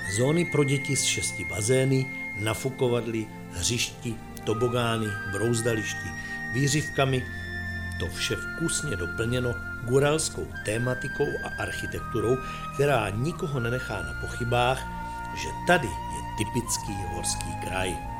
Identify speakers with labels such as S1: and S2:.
S1: Zóny pro děti s 6 bazény, nafukovadly, hřišti, tobogány, brouzdališti, výřivkami, to vše vkusně doplněno guralskou tématikou a architekturou, která nikoho nenechá na pochybách, že tady je typický horský kraj.